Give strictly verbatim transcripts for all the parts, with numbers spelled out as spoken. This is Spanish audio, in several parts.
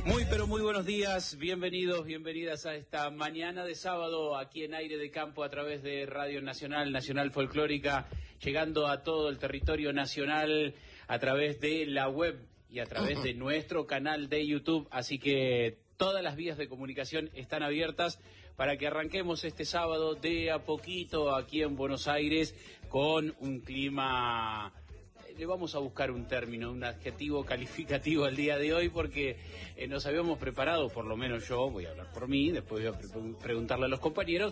Muy, pero muy buenos días, bienvenidos, bienvenidas a esta mañana de sábado aquí en Aire de Campo a través de Radio Nacional, Nacional Folclórica, llegando a todo el territorio nacional a través de la web y a través de nuestro canal de YouTube, así que todas las vías de comunicación están abiertas para que arranquemos este sábado de a poquito aquí en Buenos Aires con un clima... Le vamos a buscar un término, un adjetivo calificativo al día de hoy porque eh, nos habíamos preparado, por lo menos yo, voy a hablar por mí, después voy a pre preguntarle a los compañeros,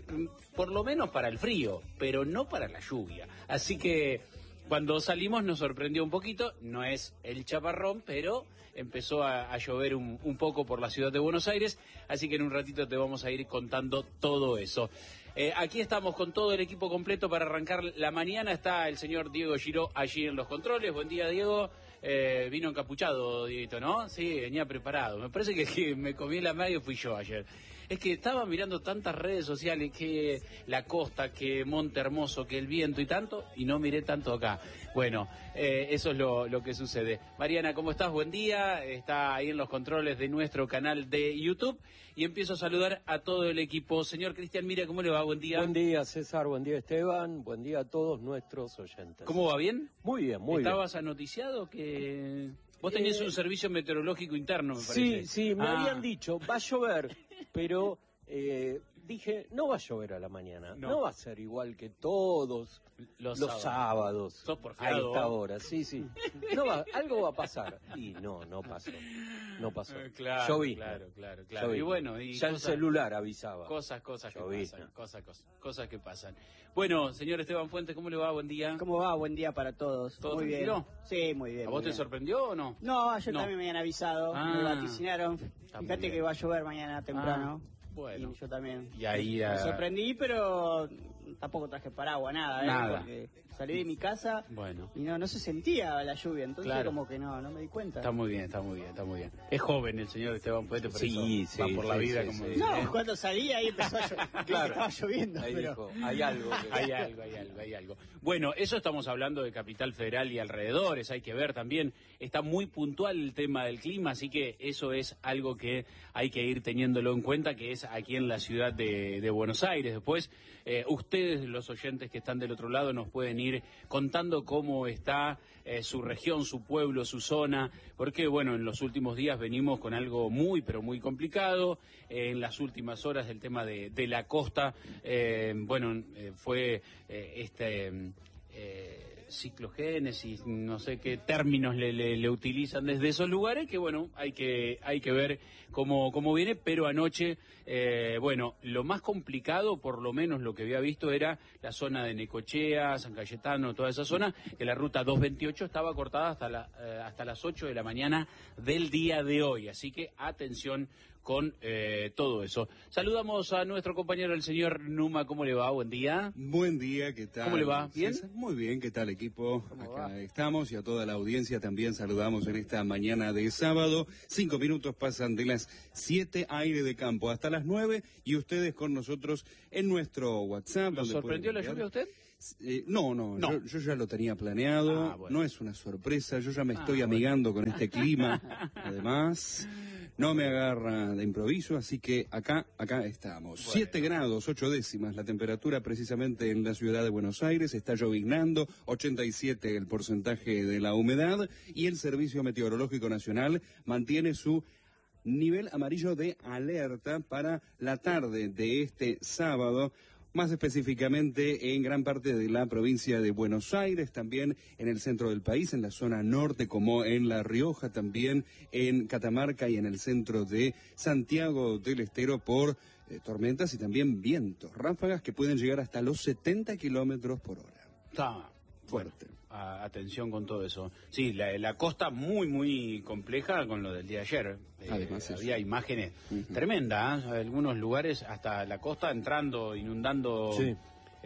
por lo menos para el frío, pero no para la lluvia. Así que cuando salimos nos sorprendió un poquito, no es el chaparrón, pero empezó a, a llover un, un poco por la ciudad de Buenos Aires, así que en un ratito te vamos a ir contando todo eso. Eh, aquí estamos con todo el equipo completo para arrancar la mañana. Está el señor Diego Giró allí en los controles. Buen día, Diego. Eh, vino encapuchado, Dieguito, ¿no? Sí, venía preparado. Me parece que, que me comí la medio fui yo ayer. Es que estaba mirando tantas redes sociales, que la costa, que Monte Hermoso, que el viento y tanto, y no miré tanto acá. Bueno, eh, eso es lo, lo que sucede. Mariana, ¿cómo estás? Buen día. Está ahí en los controles de nuestro canal de YouTube. Y empiezo a saludar a todo el equipo. Señor Cristian Mira, ¿cómo le va? Buen día. Buen día, César. Buen día, Esteban. Buen día a todos nuestros oyentes. ¿Cómo va? ¿Bien? Muy bien, muy bien. ¿Estabas anoticiado que vos tenías eh... un servicio meteorológico interno, me parece? Sí, sí, me ah. habían dicho, va a llover, pero eh, dije, no va a llover a la mañana. No, no va a ser igual que todos los, los sábados. sábados. Sos porfiado. A esta hora, sí, sí. No va, algo va a pasar. Y no, no pasó. No pasó. Eh, claro, Lloví. Claro, claro, claro. Y bueno, y ya cosas, el celular avisaba. Cosas, cosas que Lloví. pasan. Cosas, cosas, cosas que pasan. Bueno, señor Esteban Fuentes, ¿cómo le va? Buen día. ¿Cómo va? Buen día para todos. ¿Todo muy tranquilo? Bien. Sí, muy bien. ¿A vos muy te bien. sorprendió o no? No, ayer no. también me habían avisado, ah, me vaticinaron. Fíjate bien. Que va a llover mañana temprano. Ah. Bueno. Y yo también. Y ahí me a... sorprendí, pero tampoco traje paraguas, nada, ¿eh? Nada. Porque salí de mi casa bueno. y no no se sentía la lluvia, entonces claro. como que no, no me di cuenta. Está muy bien, está muy bien, está muy bien. Es joven el señor Esteban Fuentes, por sí, eso sí, va por sí, la vida sí, como... sí. No, ¿eh? cuando salí ahí empezó a llover, claro. Estaba lloviendo. Ahí pero... dijo, hay algo. Que... hay algo, hay algo, hay algo. Bueno, eso estamos hablando de Capital Federal y alrededores, hay que ver también, está muy puntual el tema del clima, así que eso es algo que hay que ir teniéndolo en cuenta, que es aquí en la ciudad de, de Buenos Aires. Después, eh, ustedes, los oyentes que están del otro lado, nos pueden ir contando cómo está eh, su región, su pueblo, su zona, porque, bueno, en los últimos días venimos con algo muy, pero muy complicado. Eh, en las últimas horas el tema de, de la costa, eh, bueno, eh, fue eh, este... Eh, ciclogénesis, no sé qué términos le, le, le utilizan desde esos lugares, que bueno, hay que hay que ver cómo, cómo viene, pero anoche, eh, bueno, lo más complicado, por lo menos lo que había visto, era la zona de Necochea, San Cayetano, toda esa zona, que la ruta doscientos veintiocho estaba cortada hasta, la, eh, hasta las ocho de la mañana del día de hoy, así que atención con eh, todo eso. Saludamos a nuestro compañero, el señor Numa. ¿Cómo le va? Buen día. Buen día, ¿qué tal? ¿Cómo le va? ¿Bien? César? Muy bien, ¿qué tal, equipo? Acá va? estamos y a toda la audiencia también saludamos en esta mañana de sábado. Cinco minutos pasan de las siete, Aire de Campo, hasta las nueve, y ustedes con nosotros en nuestro WhatsApp. ¿Lo sorprendió la lluvia a usted? Eh, no, no, no. Yo, yo ya lo tenía planeado, ah, bueno. No es una sorpresa, yo ya me estoy ah, amigando bueno. con este clima, además... No me agarra de improviso, así que acá, acá estamos. Bueno. Siete grados, ocho décimas, la temperatura precisamente en la ciudad de Buenos Aires, está lloviznando, ochenta y siete el porcentaje de la humedad, y el Servicio Meteorológico Nacional mantiene su nivel amarillo de alerta para la tarde de este sábado. Más específicamente en gran parte de la provincia de Buenos Aires, también en el centro del país, en la zona norte como en La Rioja, también en Catamarca y en el centro de Santiago del Estero por eh, tormentas y también vientos, ráfagas que pueden llegar hasta los setenta kilómetros por hora. Está fuerte. Bueno, a, atención con todo eso. Sí, la, la costa muy, muy compleja con lo del día de ayer. Además, eh, había imágenes uh-huh. tremendas, ¿eh? Algunos lugares hasta la costa entrando, inundando, sí.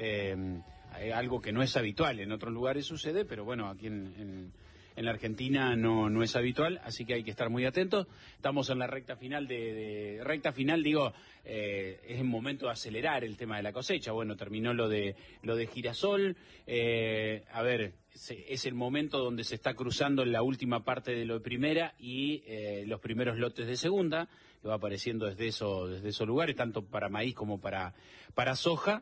eh, algo que no es habitual. En otros lugares sucede, pero bueno, aquí en, en, en la Argentina no, no es habitual, así que hay que estar muy atentos. Estamos en la recta final de, de recta final, digo, eh, es el momento de acelerar el tema de la cosecha. Bueno, terminó lo de lo de girasol, eh, a ver, se, es el momento donde se está cruzando la última parte de lo de primera y eh, los primeros lotes de segunda, que va apareciendo desde, eso, desde esos lugares, tanto para maíz como para, para soja,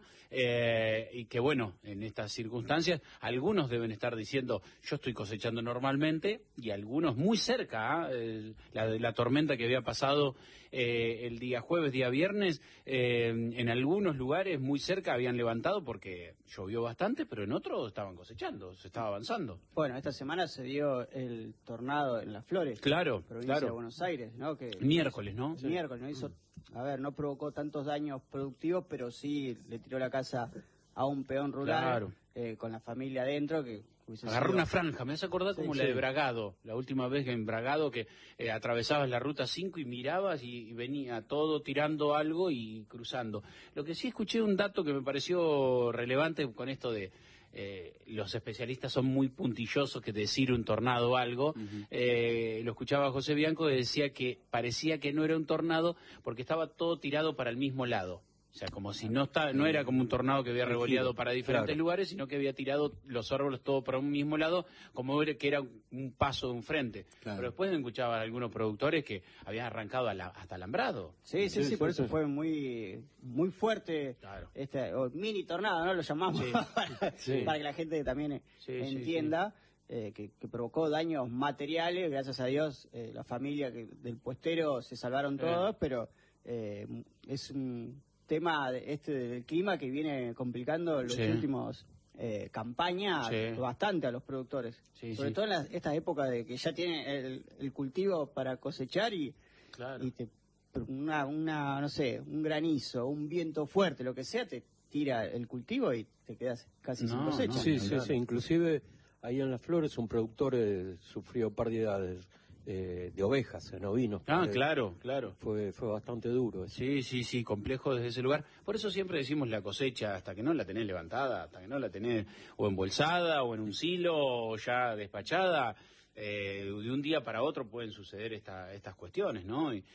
eh, y que bueno, en estas circunstancias, algunos deben estar diciendo, yo estoy cosechando normalmente, y algunos muy cerca, ¿eh? la, la tormenta que había pasado eh, el día jueves, día viernes, eh, en algunos lugares muy cerca habían levantado porque llovió bastante, pero en otros estaban cosechando, se estaba avanzando. Bueno, esta semana se dio el tornado en Las Flores, claro, provincia claro. de Buenos Aires, ¿no? Que miércoles, ¿no? El miércoles, ¿no? Hizo, a ver, no provocó tantos daños productivos, pero sí le tiró la casa a un peón rural, Claro. eh, con la familia adentro, que Agarró una franja, me hace acordar Sí, como sí. la de Bragado, la última vez que en Bragado que eh, atravesabas la ruta cinco y mirabas y, y venía todo tirando algo y cruzando. Lo que sí escuché un dato que me pareció relevante con esto de eh, los especialistas son muy puntillosos que decir un tornado o algo. Uh-huh. eh, lo escuchaba José Bianco que decía que parecía que no era un tornado porque estaba todo tirado para el mismo lado. O sea, como si no está, no era como un tornado que había revoleado para diferentes claro. lugares, sino que había tirado los árboles todo para un mismo lado, como que era un paso de un frente. Claro. Pero después escuchaba a algunos productores que habían arrancado a la, hasta alambrado. Sí, sí, sí, sí por sí, eso sí. fue muy muy fuerte claro. este o mini tornado, ¿no? Lo llamamos sí. para, sí. para que la gente también sí, entienda. Sí, sí. Eh, que, que provocó daños materiales, gracias a Dios, eh, la familia que, del puestero se salvaron todos, eh. pero eh, es un tema de este del clima que viene complicando los sí. últimos eh, campañas sí. bastante a los productores, sí, sobre sí. todo en las, estas épocas de que ya tienen el, el cultivo para cosechar y, claro. y te, una, una no sé un granizo, un viento fuerte, lo que sea, te tira el cultivo y te quedas casi no, sin cosecha. No, sí, sí, claro. sí, inclusive ahí en Las Flores un productor eh, sufrió pérdida de Eh, de ovejas, en ovinos. Ah, claro, claro. Fue fue bastante duro. Eso. Sí, sí, sí, complejo desde ese lugar. Por eso siempre decimos la cosecha, hasta que no la tenés levantada, hasta que no la tenés o embolsada, o en un silo, o ya despachada, eh, de un día para otro pueden suceder esta, estas cuestiones, ¿no? Y,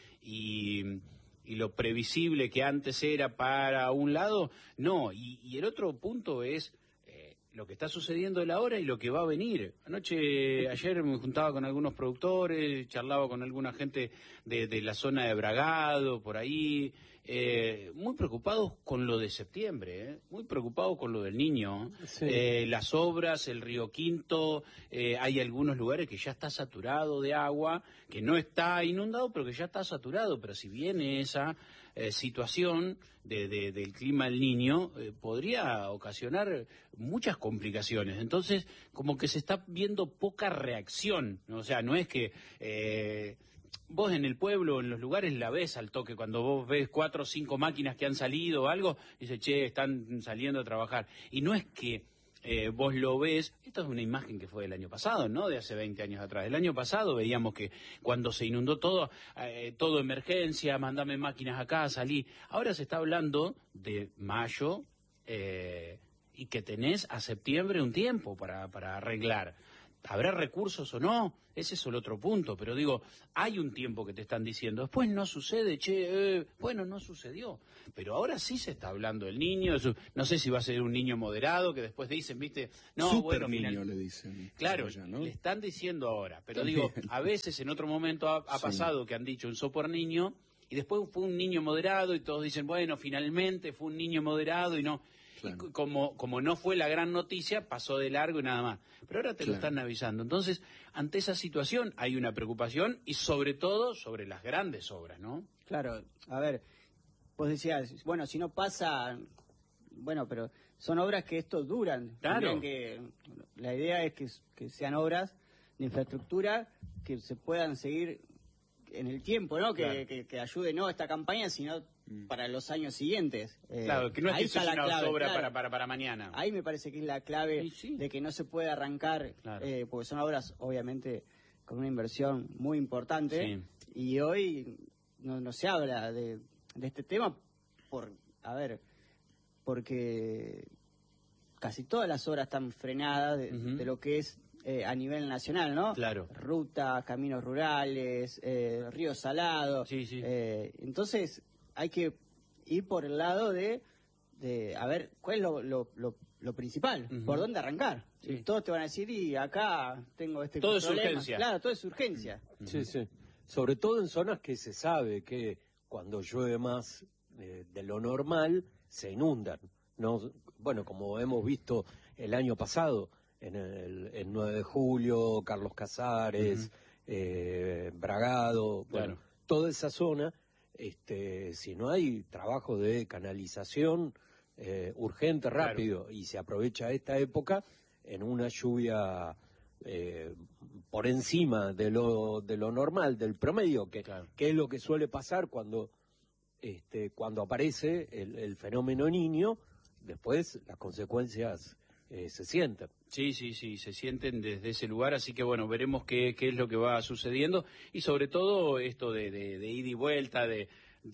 y, y lo previsible que antes era para un lado, no. Y, y el otro punto es lo que está sucediendo en la hora y lo que va a venir. Anoche, ayer me juntaba con algunos productores, charlaba con alguna gente de, de la zona de Bragado, por ahí, eh, muy preocupados con lo de septiembre, eh, muy preocupados con lo del niño. Sí. Eh, las obras, el Río Quinto, eh, hay algunos lugares que ya está saturado de agua, que no está inundado, pero que ya está saturado. Pero si viene esa eh, situación de, de, del clima del Niño, eh, podría ocasionar muchas complicaciones. Entonces, como que se está viendo poca reacción, ¿no? O sea, no es que eh, vos en el pueblo, en los lugares, la ves al toque. Cuando vos ves cuatro o cinco máquinas que han salido o algo, dices, che, están saliendo a trabajar. Y no es que eh, vos lo ves, esto es una imagen que fue del año pasado, no de hace veinte años atrás. El año pasado veíamos que cuando se inundó todo, eh, todo emergencia, mandame máquinas acá, salí. Ahora se está hablando de mayo, eh, y que tenés a septiembre un tiempo para, para arreglar. ¿Habrá recursos o no? Ese es el otro punto, pero digo, hay un tiempo que te están diciendo, después no sucede, che, eh, bueno, no sucedió, pero ahora sí se está hablando del niño, eso, no sé si va a ser un niño moderado, que después dicen, viste, no, Super bueno, niño final... le dicen. Claro, allá, ¿no? le están diciendo ahora, pero digo, a veces en otro momento ha, ha pasado sí. que han dicho un super niño, y después fue un niño moderado, y todos dicen, bueno, finalmente fue un niño moderado, y no... Claro. Y como, como no fue la gran noticia, pasó de largo y nada más. Pero ahora te claro. lo están avisando. Entonces, ante esa situación hay una preocupación y sobre todo sobre las grandes obras, ¿no? Claro, a ver, vos decías, bueno, si no pasa, bueno, pero son obras que esto duran. Claro. Que la idea es que, que sean obras de infraestructura que se puedan seguir en el tiempo, ¿no? Que, claro. que, que ayude no a esta campaña, sino para los años siguientes. Eh, claro, que no es que sea una clave, obra claro. para, para, para mañana. Ahí me parece que es la clave sí, sí. de que no se puede arrancar, claro. eh, porque son obras, obviamente, con una inversión muy importante, sí. y hoy no, no se habla de, de este tema por, a ver, porque casi todas las obras están frenadas de, uh-huh. de lo que es Eh, a nivel nacional, ¿no? Claro. Rutas, caminos rurales, eh, ríos salados. Sí, sí. Eh, entonces hay que ir por el lado de, de a ver cuál es lo, lo, lo, lo principal, uh-huh. por dónde arrancar. Sí. Todos te van a decir, y acá tengo este todo problema. Es urgencia. Claro, todo es urgencia. Uh-huh. Sí, sí. Sobre todo en zonas que se sabe que cuando llueve más eh, de lo normal, se inundan. ¿No? Bueno, como hemos visto el año pasado, en el, el nueve de julio, Carlos Casares, uh-huh. eh, Bragado, bueno, claro. toda esa zona, este, si no hay trabajo de canalización eh, urgente, rápido, claro. y se aprovecha esta época en una lluvia eh, por encima de lo, de lo normal, del promedio, que, claro. que es lo que suele pasar cuando, este, cuando aparece el, el fenómeno Niño, después las consecuencias eh, se sienten. Sí, sí, sí, se sienten desde ese lugar, así que bueno, veremos qué, qué es lo que va sucediendo y sobre todo esto de, de, de ida y vuelta, de,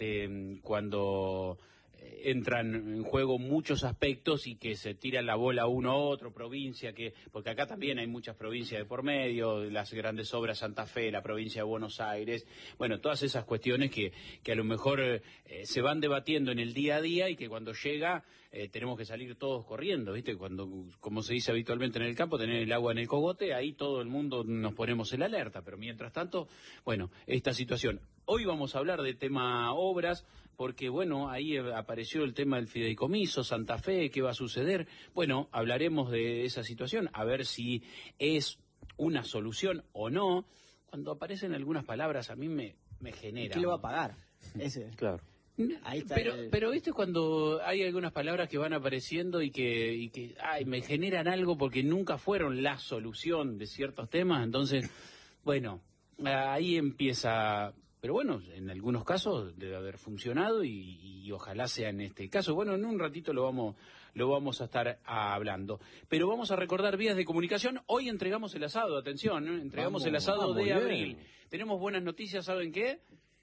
de cuando entran en juego muchos aspectos y que se tira la bola uno a otro, provincia, que porque acá también hay muchas provincias de por medio, las grandes obras Santa Fe, la provincia de Buenos Aires, bueno, todas esas cuestiones que, que a lo mejor eh, se van debatiendo en el día a día y que cuando llega eh, tenemos que salir todos corriendo, ¿viste? Cuando, como se dice habitualmente en el campo, tener el agua en el cogote, ahí todo el mundo nos ponemos en la alerta, pero mientras tanto, bueno, esta situación. Hoy vamos a hablar de tema obras, porque, bueno, ahí apareció el tema del fideicomiso, Santa Fe, ¿qué va a suceder? Bueno, hablaremos de esa situación, a ver si es una solución o no. Cuando aparecen algunas palabras a mí me, me genera... ¿Quién lo va a pagar? Ese. Claro. Ahí está pero, el... pero, ¿viste cuando hay algunas palabras que van apareciendo y que, y que ay, me generan algo porque nunca fueron la solución de ciertos temas? Entonces, bueno, ahí empieza... Pero bueno, en algunos casos debe haber funcionado y, y ojalá sea en este caso. Bueno, en un ratito lo vamos, lo vamos a estar hablando. Pero vamos a recordar vías de comunicación. Hoy entregamos el asado, atención, ¿eh? entregamos vamos, el asado de abril. Tenemos buenas noticias, ¿saben qué?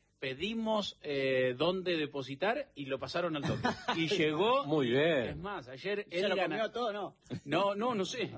Pedimos eh, dónde depositar y lo pasaron al toque. Y llegó... Muy bien. Es más, ayer... ¿Se lo comió todo, no? No, no, no sé.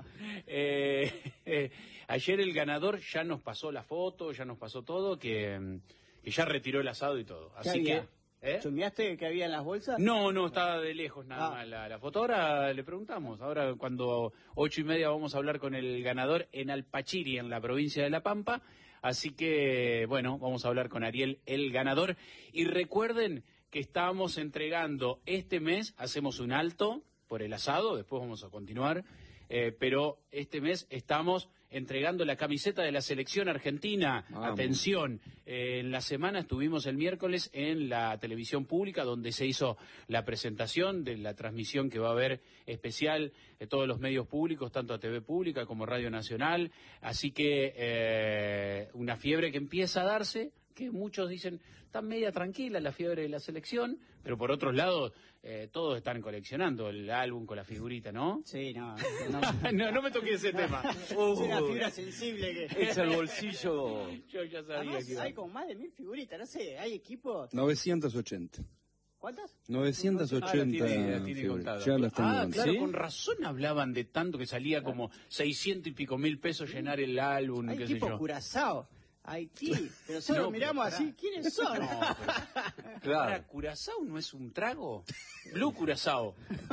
Eh, eh, ayer el ganador ya nos pasó la foto, ya nos pasó todo, que... que ya retiró el asado y todo. Así que... ¿eh? ¿Chumeaste que había en las bolsas? No, no, estaba de lejos nada ah. más la, la foto. Ahora le preguntamos. Ahora cuando ocho y media vamos a hablar con el ganador en Alpachiri, en la provincia de La Pampa. Así que, bueno, vamos a hablar con Ariel, el ganador. Y recuerden que estamos entregando este mes, hacemos un alto por el asado, después vamos a continuar. Eh, pero este mes estamos entregando la camiseta de la selección argentina. Vamos. Atención, eh, en la semana estuvimos el miércoles en la televisión pública donde se hizo la presentación de la transmisión que va a haber especial de todos los medios públicos, tanto a T V Pública como Radio Nacional, así que eh, una fiebre que empieza a darse, que muchos dicen, está media tranquila la fiebre de la selección, pero por otro lado, eh, todos están coleccionando el álbum con la figurita, ¿no? Sí, no. No, no, no me toqué ese tema. Uh, es una fibra sensible que... Es el bolsillo... Yo ya sabía. Además, que iba. Hay como más de mil figuritas, no sé, hay equipos... novecientos ochenta. ¿Cuántas? novecientos ochenta. Ah, la tiene, la tiene contada. Ya las tengo. Ah, claro, ¿sí? Con razón hablaban de tanto que salía como seiscientos y pico mil pesos llenar el álbum, hay qué sé tipo yo. Curazao. Haití, pero solo no, miramos pero así, ¿quiénes son? No, pero, claro. ¿Para Curazao no es un trago? Blue Curazao.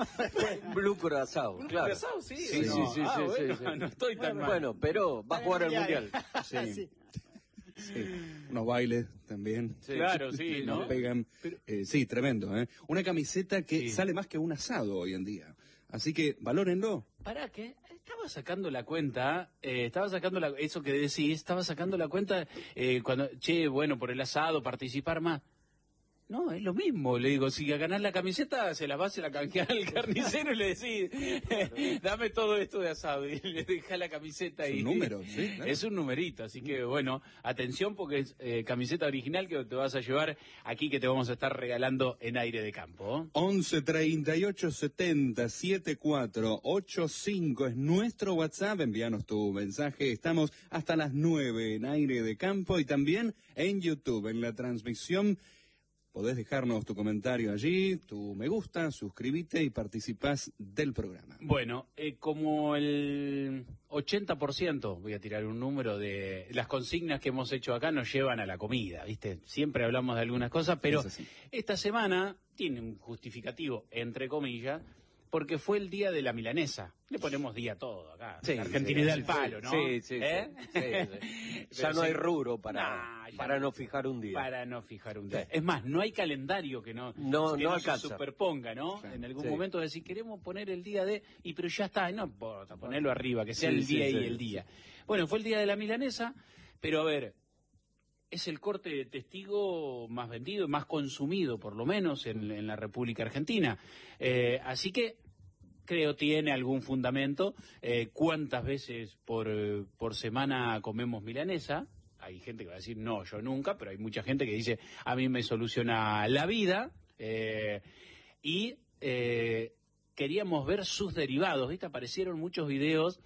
Blue Curazao, Blue claro. Curazao, sí. Sí, sí, no? sí, ah, sí, bueno, sí, sí. No estoy tan bueno, mal. Bueno, pero va a jugar al Mundial. Sí. sí. Sí. Unos bailes también. Sí. Claro, sí, ¿no? Nos pegan. Pero, eh, sí, tremendo, ¿eh? Una camiseta que sí. sale más que un asado hoy en día. Así que valórenlo. ¿Para qué? Estaba sacando la cuenta, eh, estaba sacando la, eso que decís, estaba sacando la cuenta eh, cuando, che, bueno, por el asado, participar más. No, es lo mismo, le digo, si ganás la camiseta, se la vas, se la canjeás al carnicero y le decís, dame todo esto de asado, y le dejás la camiseta. Es y, un número, sí, claro. Es un numerito, así que bueno, atención porque es eh, camiseta original que te vas a llevar aquí, que te vamos a estar regalando en Aire de Campo. once treinta y ocho setenta setenta y cuatro ochenta y cinco es nuestro WhatsApp, envíanos tu mensaje, estamos hasta las nueve en Aire de Campo y también en YouTube, en la transmisión podés dejarnos tu comentario allí, tu me gusta, suscribite y participás del programa. Bueno, eh, como el ochenta por ciento, voy a tirar un número, de las consignas que hemos hecho acá nos llevan a la comida, ¿viste? Siempre hablamos de algunas cosas, pero esta semana tiene un justificativo, entre comillas, porque fue el día de la milanesa. Le ponemos día a todo acá. Sí, Argentinidad al sí, palo, ¿no? Sí, sí, ¿Eh? sí, sí, sí. Ya no hay rubro para, nah, para no fijar un día. Para no fijar un día. Sí. Es más, no hay calendario que no, no, que no, no se superponga, ¿no? Sí. En algún sí. momento decir, queremos poner el día de... Y pero ya está, no importa, ponerlo arriba, que sea sí, el día sí, y sí, el día. Sí. Bueno, fue el día de la milanesa, pero a ver... Es el corte de testigo más vendido, más consumido, por lo menos, en, en la República Argentina. Eh, así que creo tiene algún fundamento. Eh, ¿Cuántas veces por, por semana comemos milanesa? Hay gente que va a decir, no, yo nunca, pero hay mucha gente que dice, a mí me soluciona la vida. Eh, y eh, queríamos ver sus derivados, ¿viste? Aparecieron muchos videos.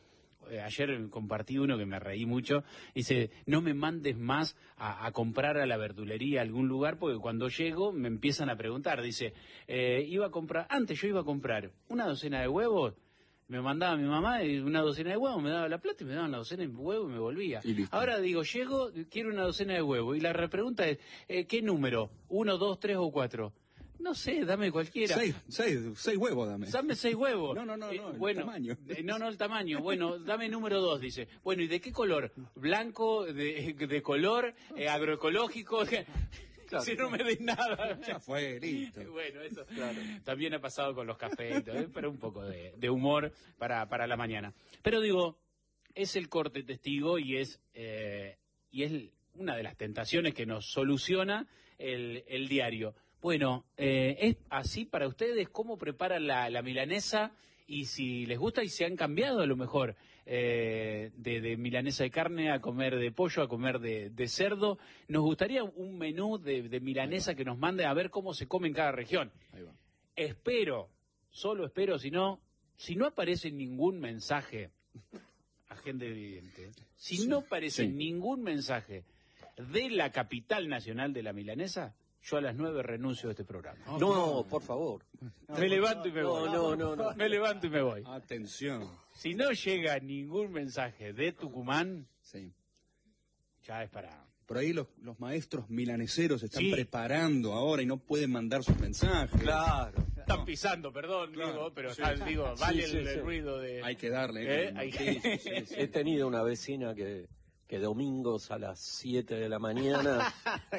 Ayer compartí uno que me reí mucho, dice, no me mandes más a, a comprar a la verdulería a algún lugar, porque cuando llego me empiezan a preguntar, dice, eh, iba a comprar, antes yo iba a comprar una docena de huevos, me mandaba mi mamá una docena de huevos, me daba la plata y me daban la docena de huevos y me volvía. Y ahora digo, llego, quiero una docena de huevos, y la repregunta es, eh, ¿qué número? ¿Uno, dos, tres o cuatro? No sé, dame cualquiera. Seis, seis, seis huevos dame. Dame seis huevos. No, no, no, eh, no, el bueno, tamaño. Eh, no, no, el tamaño. Bueno, dame número dos, dice. Bueno, ¿y de qué color? ¿Blanco, de, de color, eh, agroecológico? Claro, si no me des nada. Ya fue, listo. Bueno, eso claro. También ha pasado con los cafés, ¿eh? Pero un poco de, de humor para, para la mañana. Pero digo, es el corte testigo y es, eh, y es una de las tentaciones que nos soluciona el, el diario. Bueno, eh, ¿es así para ustedes? ¿Cómo preparan la, la milanesa? Y si les gusta y se han cambiado a lo mejor eh, de, de milanesa de carne a comer de pollo, a comer de, de cerdo. Nos gustaría un menú de, de milanesa que nos mande a ver cómo se come en cada región. Ahí va. Espero, solo espero, si no, si no aparece ningún mensaje, agente evidente, si sí, no aparece sí. ningún mensaje de la capital nacional de la milanesa, yo a las nueve renuncio a este programa. No, no por favor. No, me levanto y me no, voy. No, no, no. Me levanto y me voy. Atención. Si no llega ningún mensaje de Tucumán, sí. ya es para... Por ahí los, los maestros milaneseros se están sí. preparando ahora y no pueden mandar sus mensajes. Claro. Están pisando, perdón, claro. digo, pero sí. están, digo, vale sí, sí, el, el sí. ruido de... Hay que darle. ¿Eh? Hay sí, sí, sí, sí. He tenido una vecina que... que domingos a las siete de la mañana,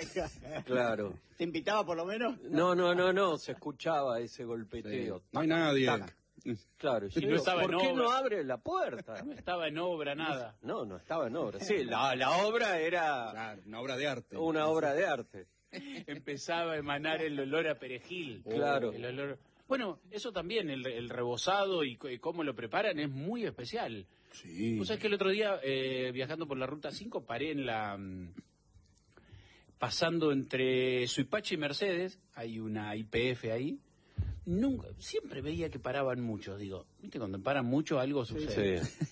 claro. ¿Te invitaba por lo menos? No, no, no, no, se escuchaba ese golpeteo. Sí. No hay nadie. Tac. Claro, y no estaba ¿por en qué obra? No abre la puerta? No estaba en obra nada. No, no estaba en obra. Sí, la, la obra era... Claro, una obra de arte. Una obra de arte. Empezaba a emanar el olor a perejil. Claro. El olor... Bueno, eso también, el, el rebozado y, y cómo lo preparan es muy especial. Sí. Vos sabés que el otro día, eh, viajando por la Ruta cinco, paré en la... Um, pasando entre Suipacha y Mercedes, hay una I P F ahí. Nunca, siempre veía que paraban muchos, digo, ¿viste? Cuando paran mucho algo sucede. Sí.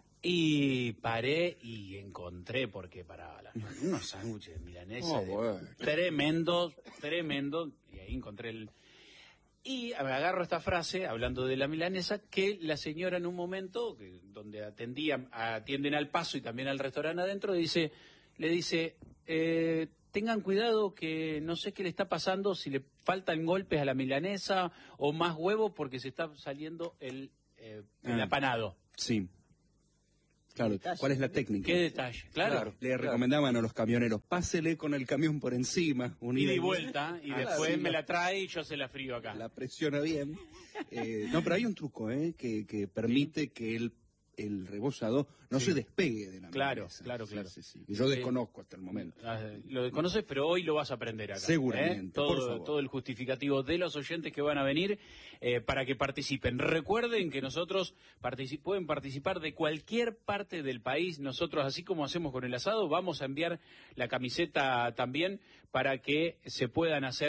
Y paré y encontré, porque paraba la, unos sándwiches milaneses oh, bueno. tremendos, tremendos, y ahí encontré el... Y me agarro esta frase, hablando de la milanesa, que la señora en un momento, que, donde atendían, atienden al paso y también al restaurante adentro, dice, le dice, eh, tengan cuidado que no sé qué le está pasando, si le faltan golpes a la milanesa o más huevos porque se está saliendo el, eh, el ah, apanado. Sí. Claro, ¿cuál es la técnica? ¿Qué detalle? Claro. claro Le claro. recomendaban a los camioneros, pásele con el camión por encima. Un ida y vuelta, y ah, después sí, me la trae y yo se la frío acá. La presiona bien. eh, no, pero hay un truco, ¿eh? Que, que permite ¿sí? que el, el rebozado no sí. se despegue de la Claro, milanesa. claro, claro. Sí, sí, sí. Y yo desconozco hasta el momento. Lo desconoces, pero hoy lo vas a aprender acá. Seguramente, ¿eh? todo, por favor. Todo el justificativo de los oyentes que van a venir eh, para que participen. Recuerden que nosotros particip- pueden participar de cualquier parte del país. Nosotros, así como hacemos con el asado, vamos a enviar la camiseta también para que se puedan hacer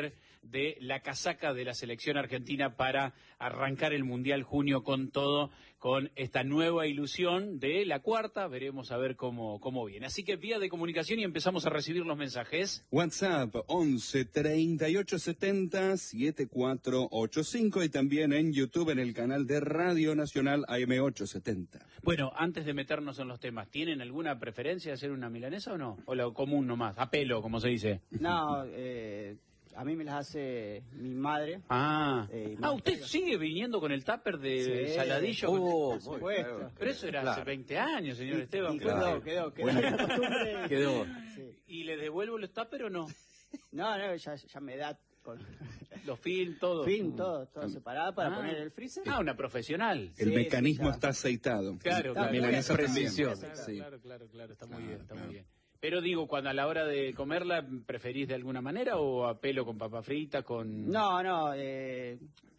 de la casaca de la selección argentina para arrancar el Mundial junio con todo, con esta nueva ilusión de la cuarta. Veremos a ver cómo, cómo viene. Así que vía de comunicación y empezamos a recibir los mensajes. WhatsApp once treinta y ocho setenta setenta y cuatro ochenta y cinco y también en YouTube en el canal de Radio Nacional A M ochocientos setenta. Bueno, antes de meternos en los temas, ¿tienen alguna preferencia de hacer una milanesa o no? ¿O lo común nomás? A pelo, como se dice. No, eh... a mí me las hace mi madre. Ah, eh, ah ¿usted sigue viniendo con el tupper de sí, Saladillo? Oh, por supuesto. Pero eso era claro. hace veinte años, señor y, Esteban. Y claro. Quedó, quedó, quedó. Bueno, quedó. Sí. ¿Y le devuelvo los tupper o no? No, no, ya, ya me da... Con... Los film, todo. Film, todo, todo separado para ah. poner el freezer. Ah, una profesional. El sí, mecanismo sí, está aceitado. Claro, claro. Milanesa precisión. Claro, sí. claro, claro, claro, está muy ah, bien, está claro. muy bien. Pero digo, cuando a la hora de comerla, ¿preferís de alguna manera o a pelo con papa frita, con...? No, no, eh,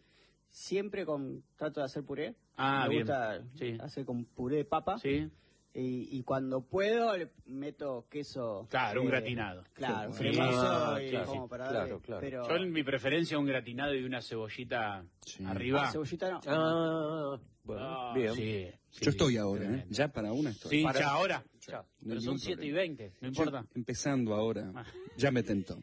siempre con trato de hacer puré. Ah, Me bien. gusta sí. hacer con puré de papa. Sí. Y, y cuando puedo le meto queso. Claro, eh, un gratinado. Claro, sí. cremoso ah, y claro, como para claro, darle, claro. Pero... Yo en mi preferencia un gratinado y una cebollita sí. arriba. Ah, cebollita no. Ah, bueno, ah, bien. Sí, sí, Yo estoy ahora, ¿eh? Ya para una estoy. Sí, para... ya ahora. Ya. Pero no son siete y veinte, no importa. Yo, empezando ahora, ah. ya me tentó.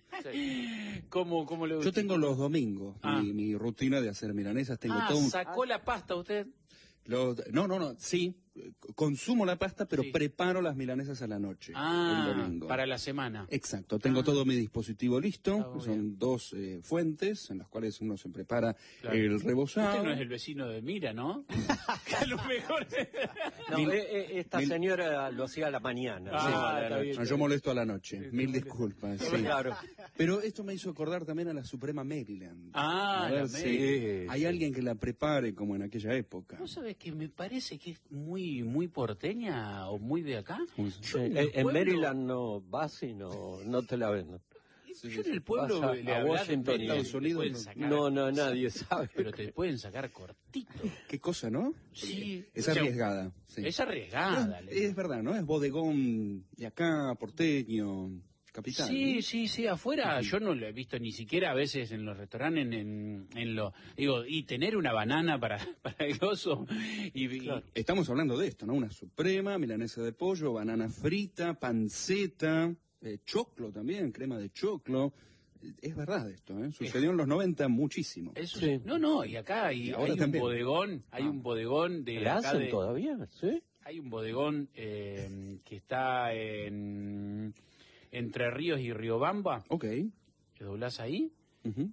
Sí. ¿Cómo, cómo le Yo tengo los domingos, ah. mi, mi rutina de hacer milanesas. Tengo ah, todo un... ¿sacó la pasta usted? Los, no, no, no, sí, consumo la pasta, pero sí. preparo las milanesas a la noche, ah, el domingo. Para la semana. Exacto, tengo ah. todo mi dispositivo listo, son bien. dos eh, fuentes en las cuales uno se prepara claro. el rebozado. Usted no es el vecino de Mira, ¿no? Que a lo mejor... no, Mil, eh, esta mil... señora lo hacía a la mañana. Ah, sí, a la bien, no, yo molesto a la noche, sí, mil disculpas. Sí. Claro. Pero esto me hizo acordar también a la Suprema Maryland. Ah, a ver la si sí. hay alguien que la prepare como en aquella época. ¿No sabes que me parece que es muy muy porteña o muy de acá? Sí, en, en Maryland no vas y no, no te la venden. Sí, yo en el pueblo a, le a Washington de Estados Unidos sacar, no, no, nadie sabe. Pero te pueden sacar cortito. Qué cosa, ¿no? Sí. Es arriesgada. Sí. Es arriesgada. Es, es verdad, ¿no? Es bodegón de acá, porteño, capital. Sí, ¿no? sí, sí, afuera yo no lo he visto ni siquiera a veces en los restaurantes, en, en, en lo digo, y tener una banana para, para el oso. Y, claro. y... Estamos hablando de esto, ¿no? Una suprema, milanesa de pollo, banana frita, panceta, eh, choclo también, crema de choclo. Es verdad esto, ¿eh? Sucedió en los noventa muchísimo. Eso sí. No, no, y acá hay, y hay un también. bodegón, hay ah. un bodegón de... ¿La hacen de, todavía? ¿Sí? Hay un bodegón eh, que está en Entre Ríos y Riobamba. Ok. Que doblás ahí. Uh-huh.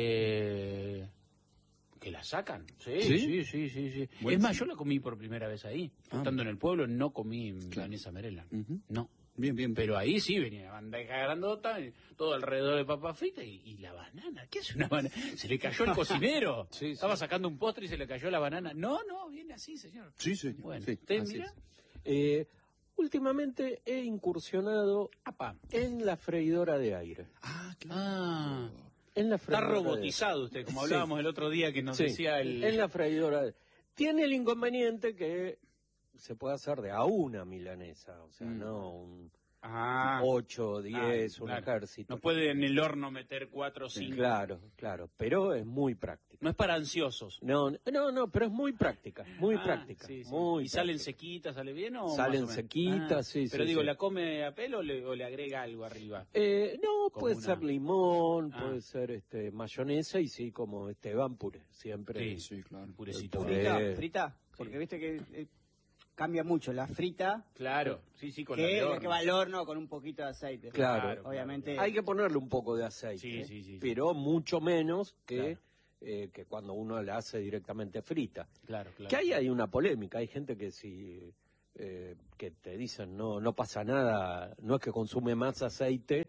eh, que la sacan. Sí, sí, sí, sí, sí. sí. Es más, yo la comí por primera vez ahí. Ah. Estando en el pueblo no comí milanesa claro. Merela. Uh-huh. No. Bien, bien. Pero ahí sí venía bandeja grandota, todo alrededor de papa frita y, y la banana. ¿Qué es una banana? Se le cayó el cocinero. Sí, sí. Estaba sacando un postre y se le cayó la banana. No, no, viene así, señor. Sí, señor. Bueno, sí, ¿usted mira? Eh, últimamente he incursionado Apa. en la freidora de aire. Ah, claro. Ah, en la está robotizado usted, como hablábamos sí. el otro día que nos sí. decía el... En la freidora de... Tiene el inconveniente que... se puede hacer de a una milanesa, o sea, mm. no un ah. ocho, diez, ah, un claro. ejército. No puede en el horno meter cuatro o cinco. Claro, claro, pero es muy práctica. No es para ansiosos. No, no, no, pero es muy práctica, muy ah, práctica. Sí, sí. Muy ¿Y práctica. salen sequitas, sale bien o Salen más o sequitas, ah, sí, Pero sí, digo, sí. ¿la come a pelo o le, o le agrega algo arriba? Eh, no, como puede una... ser limón, ah. puede ser este mayonesa y sí, como Esteban puré, siempre. Sí, sí, claro. Purecito. ¿Frita? ¿Frita? Porque sí. viste que... Eh, cambia mucho la frita, claro, sí, sí, con que, el horno. que va al horno con un poquito de aceite. Claro, claro obviamente. Claro. Hay que ponerle un poco de aceite, sí, sí, sí, pero sí. mucho menos que, claro. eh, que cuando uno la hace directamente frita. Claro, claro. Que ahí hay una polémica, hay gente que si eh, que te dicen no no pasa nada, no es que consume más aceite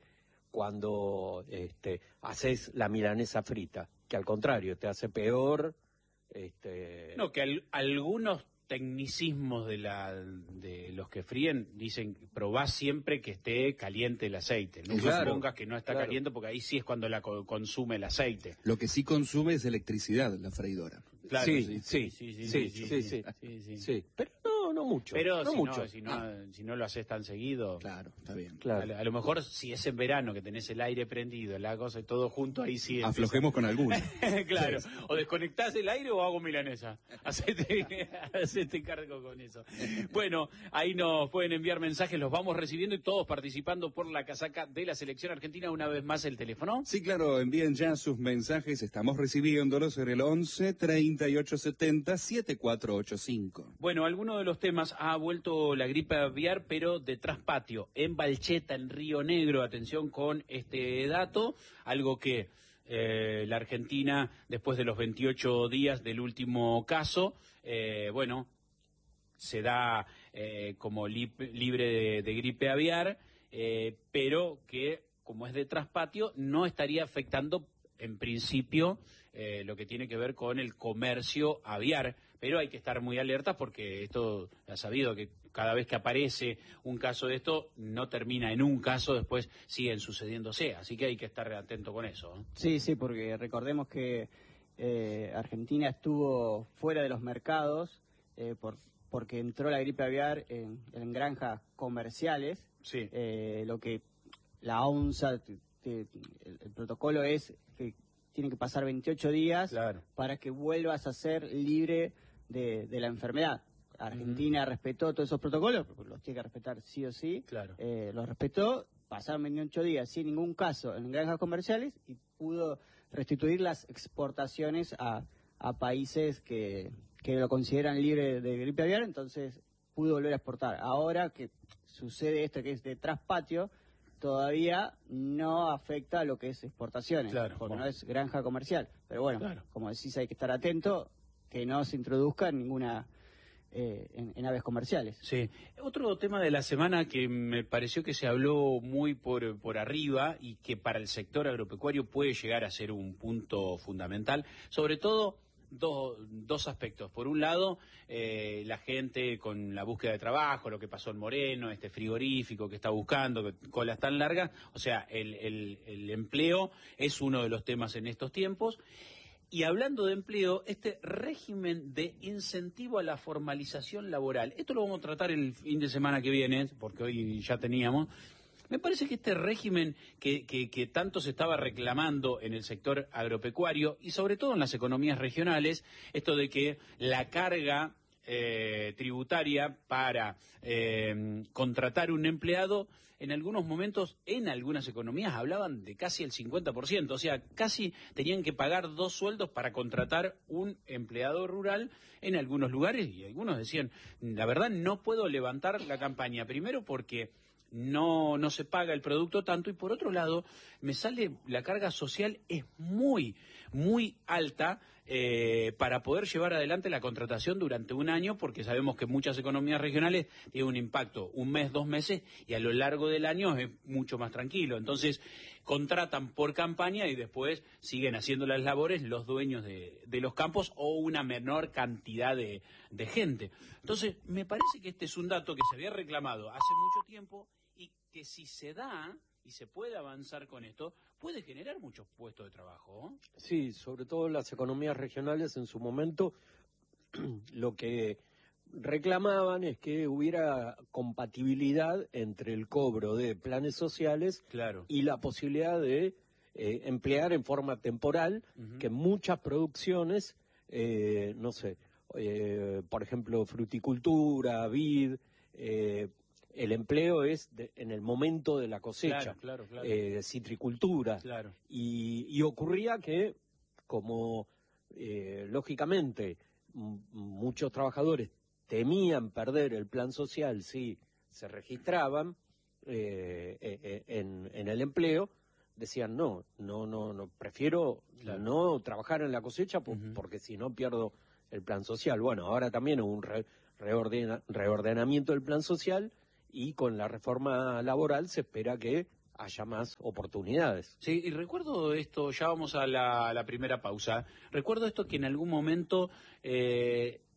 cuando este, haces la milanesa frita, que al contrario te hace peor. Este... No, que al, algunos tecnicismos de la de los que fríen dicen probá siempre que esté caliente el aceite, nunca claro, pongas que no está claro. caliente porque ahí sí es cuando la co consume el aceite. Lo que sí consume es electricidad la freidora. Claro, sí, sí, sí, sí, sí, sí, sí, sí, sí, sí, sí, sí. sí. Pero no, no mucho. Pero no si, mucho. No, si, no, ah. si no lo haces tan seguido... Claro, está bien. Claro. A, a lo mejor si es en verano que tenés el aire prendido, la cosa y todo junto, ahí sí... Aflojemos con alguno. Claro, sí. O desconectás el aire o hago milanesa. Hacete, hacete cargo con eso. Bueno, ahí nos pueden enviar mensajes, los vamos recibiendo y todos participando por la casaca de la selección argentina. Una vez más el teléfono. Sí, claro, envíen ya sus mensajes, estamos recibiéndolos en el once, treinta y ocho setenta, setenta y cuatro ochenta y cinco. Bueno, alguno de los temas ha vuelto la gripe aviar, pero de traspatio, en Balcheta, en Río Negro. Atención con este dato, algo que eh, la Argentina, después de los veintiocho días del último caso, eh, bueno, se da eh, como li libre de, de gripe aviar, eh, pero que, como es de traspatio, no estaría afectando en principio eh, lo que tiene que ver con el comercio aviar, pero hay que estar muy alerta porque esto ha sabido que cada vez que aparece un caso de esto no termina en un caso, después siguen sucediéndose, así que hay que estar atento con eso, ¿eh? Sí, sí, porque recordemos que eh, Argentina estuvo fuera de los mercados eh, por, porque entró la gripe aviar en, en granjas comerciales, sí. eh, lo que la ONSA, te, te, el, el protocolo es que tiene que pasar veintiocho días claro. para que vuelvas a ser libre de, de la enfermedad. Argentina uh-huh. respetó todos esos protocolos, los tiene que respetar sí o sí, claro. eh, los respetó, pasaron veintiocho días sin ningún caso en granjas comerciales y pudo restituir las exportaciones a, a países que, que lo consideran libre de gripe aviar, entonces pudo volver a exportar. Ahora que sucede esto que es de traspatio, todavía no afecta a lo que es exportaciones, claro, porque bueno. no es granja comercial. Pero bueno, claro. como decís, hay que estar atento que no se introduzca en ninguna eh, en, en aves comerciales. Sí. Otro tema de la semana que me pareció que se habló muy por, por arriba y que para el sector agropecuario puede llegar a ser un punto fundamental, sobre todo Do, dos aspectos. Por un lado, eh, la gente con la búsqueda de trabajo, lo que pasó en Moreno, este frigorífico que está buscando, que, colas tan largas, o sea, el, el, el empleo es uno de los temas en estos tiempos. Y hablando de empleo, este régimen de incentivo a la formalización laboral, esto lo vamos a tratar el fin de semana que viene, porque hoy ya teníamos. Me parece que este régimen que, que, que tanto se estaba reclamando en el sector agropecuario y sobre todo en las economías regionales, esto de que la carga eh, tributaria para eh, contratar un empleado, en algunos momentos, en algunas economías, hablaban de casi el cincuenta por ciento, o sea, casi tenían que pagar dos sueldos para contratar un empleado rural en algunos lugares, y algunos decían, la verdad no puedo levantar la campaña, primero porque no no se paga el producto tanto y por otro lado me sale la carga social es muy muy alta eh, para poder llevar adelante la contratación durante un año, porque sabemos que muchas economías regionales tienen un impacto un mes, dos meses y a lo largo del año es mucho más tranquilo, entonces contratan por campaña y después siguen haciendo las labores los dueños de, de los campos o una menor cantidad de, de gente. Entonces me parece que este es un dato que se había reclamado hace mucho tiempo y que si se da y se puede avanzar con esto, puede generar muchos puestos de trabajo. Sí, sobre todo las economías regionales en su momento lo que reclamaban es que hubiera compatibilidad entre el cobro de planes sociales claro. y la posibilidad de eh, emplear en forma temporal, uh-huh. que muchas producciones, eh, no sé, eh, por ejemplo, fruticultura, vid, eh, el empleo es de, en el momento de la cosecha, claro, claro, claro. Eh, citricultura, claro. y, y ocurría que, como eh, lógicamente m- muchos trabajadores temían perder el plan social si se registraban eh, eh, en, en el empleo, decían no, no, no, no prefiero claro. no trabajar en la cosecha por, uh-huh. porque si no pierdo el plan social. Bueno, ahora también hubo un re, reordena, reordenamiento del plan social y con la reforma laboral se espera que haya más oportunidades. Sí, y recuerdo esto, ya vamos a la, a la primera pausa, recuerdo esto que en algún momento... Eh,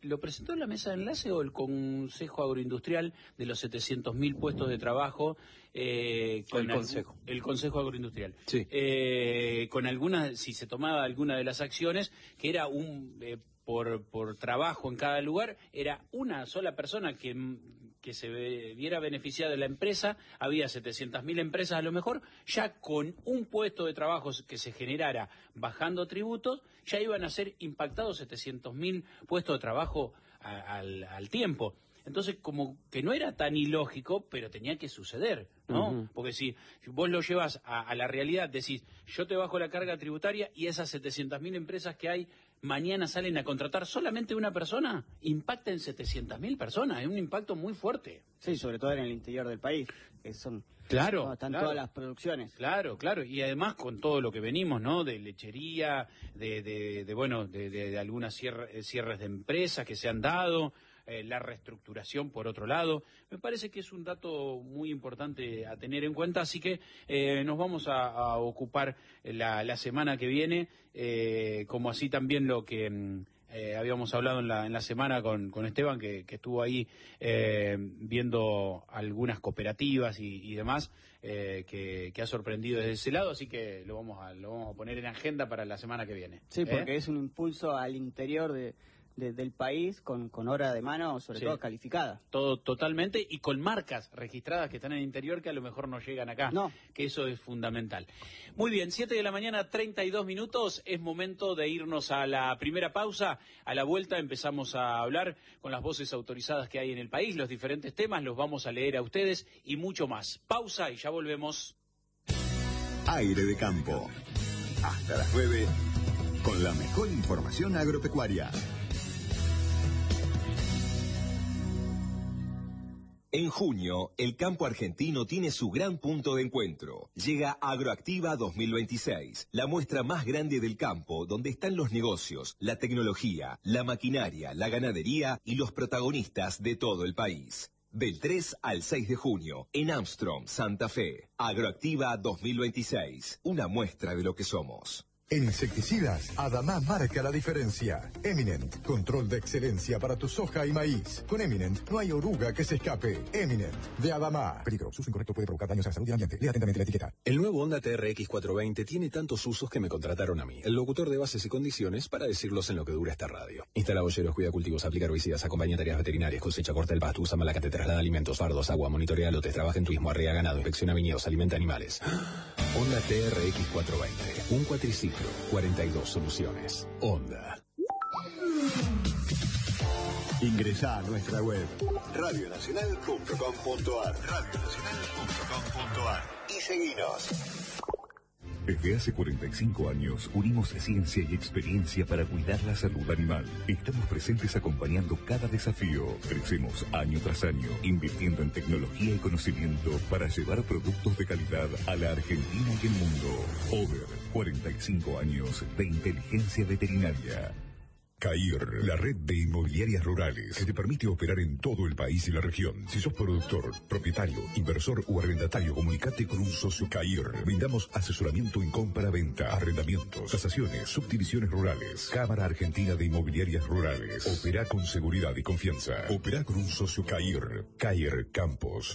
¿lo presentó la mesa de enlace o el Consejo Agroindustrial de los setecientos mil puestos de trabajo? Eh, con el al, Consejo. El Consejo Agroindustrial. Sí. Eh, con algunas, si se tomaba alguna de las acciones, que era un... Eh, por, por trabajo en cada lugar, era una sola persona que... que se viera beneficiada de la empresa, había setecientas mil empresas a lo mejor, ya con un puesto de trabajo que se generara bajando tributos, ya iban a ser impactados setecientos mil puestos de trabajo a, al, al tiempo. Entonces, como que no era tan ilógico, pero tenía que suceder, ¿no? Uh-huh. Porque si vos lo llevas a, a la realidad, decís, yo te bajo la carga tributaria y esas setecientas mil empresas que hay mañana salen a contratar solamente una persona, impacta en setecientas mil personas, es un impacto muy fuerte. Sí, sobre todo en el interior del país, que son... Claro, no, están claro. todas las producciones. Claro, claro, y además con todo lo que venimos, ¿no? De lechería, de, de, de bueno, de, de, de algunas cierre, cierres de empresas que se han dado, eh, la reestructuración por otro lado. Me parece que es un dato muy importante a tener en cuenta, así que eh, nos vamos a, a ocupar la, la semana que viene, eh, como así también lo que... Eh, habíamos hablado en la, en la semana con, con Esteban, que, que estuvo ahí eh, viendo algunas cooperativas y, y demás, eh, que, que ha sorprendido desde ese lado, así que lo vamos a, lo vamos a poner en agenda para la semana que viene. Sí, ¿Eh? porque es un impulso al interior de... De, del país con, con hora de mano, sobre sí. todo calificada. Todo totalmente, y con marcas registradas que están en el interior que a lo mejor no llegan acá, no. que eso es fundamental. Muy bien, siete de la mañana, treinta y dos minutos, es momento de irnos a la primera pausa. A la vuelta empezamos a hablar con las voces autorizadas que hay en el país, los diferentes temas, los vamos a leer a ustedes y mucho más. Pausa y ya volvemos. Aire de Campo, hasta las nueve, con la mejor información agropecuaria. En junio, el campo argentino tiene su gran punto de encuentro. Llega Agroactiva dos mil veintiséis, la muestra más grande del campo, donde están los negocios, la tecnología, la maquinaria, la ganadería y los protagonistas de todo el país. Del tres al seis de junio, en Armstrong, Santa Fe. Agroactiva dos mil veintiséis, una muestra de lo que somos. En insecticidas, Adamá marca la diferencia. Eminent, control de excelencia para tu soja y maíz. Con Eminent no hay oruga que se escape. Eminent, de Adamá. Peligro, su uso incorrecto puede provocar daños a la salud y al ambiente. Lea atentamente la etiqueta. El nuevo Honda T R X cuatrocientos veinte tiene tantos usos que me contrataron a mí, el locutor de bases y condiciones, para decirlos en lo que dura esta radio. Instala bolleros, cuida cultivos, aplica herbicidas, acompaña tareas veterinarias, cosecha, corta el pasto, usa malacate, traslada alimentos, fardos, agua, monitorea lotes, trabaja en turismo, arrea ganado, inspecciona viñedos, alimenta animales. Honda T R X cuatrocientos veinte, un cuatriciclo, cuarenta y dos soluciones. Honda. Ingresá a nuestra web radio nacional punto com punto ar radio nacional punto com punto ar y seguinos. Desde hace cuarenta y cinco años unimos ciencia y experiencia para cuidar la salud animal. Estamos presentes acompañando cada desafío. Crecemos año tras año, invirtiendo en tecnología y conocimiento para llevar productos de calidad a la Argentina y el mundo. Over, cuarenta y cinco años de inteligencia veterinaria. CAIR, la red de inmobiliarias rurales que te permite operar en todo el país y la región. Si sos productor, propietario, inversor o arrendatario, comunicate con un socio CAIR. Brindamos asesoramiento en compra-venta, arrendamientos, tasaciones, subdivisiones rurales. Cámara Argentina de Inmobiliarias Rurales. Opera con seguridad y confianza. Opera con un socio CAIR. CAIR Campos.